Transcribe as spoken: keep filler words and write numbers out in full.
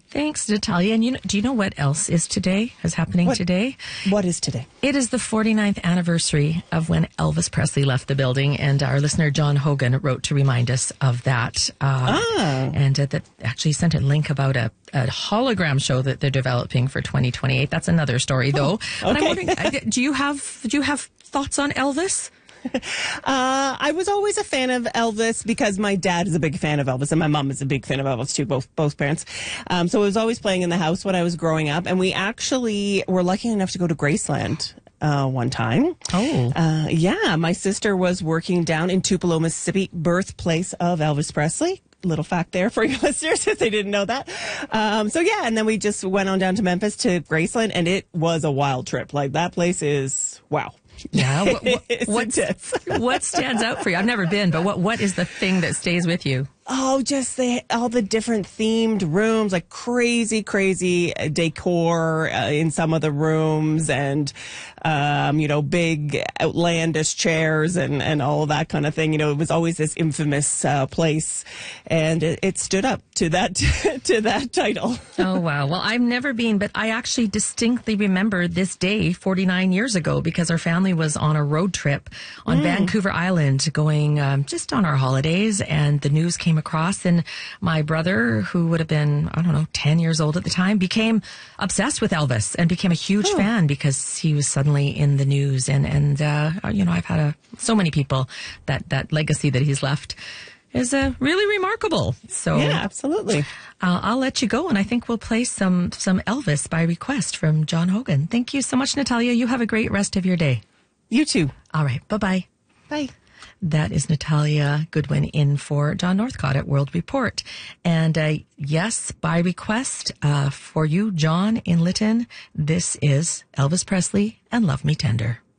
Thanks, Natalia. And you know, do you know what else is today, is happening what, today? What is today? It is the forty-ninth anniversary of when Elvis Presley left the building, and our listener John Hogan wrote to remind us of that. Uh, ah. And uh, that actually sent a link about a, a hologram show that they're developing for twenty twenty-eight. That's another story, though. Oh, okay. But I'm wondering, do you have do you have thoughts on Elvis? Uh, I was always a fan of Elvis because my dad is a big fan of Elvis and my mom is a big fan of Elvis too, both both parents. Um, so it was always playing in the house when I was growing up. And we actually were lucky enough to go to Graceland uh, one time. Oh. Uh, yeah, my sister was working down in Tupelo, Mississippi, birthplace of Elvis Presley. Little fact there for your listeners if they didn't know that. Um, so yeah, and then we just went on down to Memphis to Graceland, and it was a wild trip. Like, that place is, wow. Yeah. What, what, what's, what stands out for you? I've never been, but what, what is the thing that stays with you? Oh, just the, all the different themed rooms, like crazy, crazy decor uh, in some of the rooms, and, um, you know, big outlandish chairs and, and all of that kind of thing. You know, it was always this infamous uh, place, and it, it stood up to that, to that title. Oh, wow. Well, I've never been, but I actually distinctly remember this day forty-nine years ago because our family was on a road trip on mm. Vancouver Island going um, just on our holidays, and the news came across, and my brother, who would have been, I don't know, ten years old at the time, became obsessed with Elvis and became a huge oh. fan because he was suddenly in the news. And, and uh, you know, I've had a, so many people that, that legacy that he's left is uh, really remarkable. So yeah, absolutely. Uh, I'll let you go, and I think we'll play some, some Elvis by request from John Hogan. Thank you so much, Natalia. You have a great rest of your day. You too. All right. Bye-bye. Bye. That is Natalia Goodwin in for John Northcott at World Report. And uh, yes, by request uh, for you, John in Lytton, this is Elvis Presley and Love Me Tender.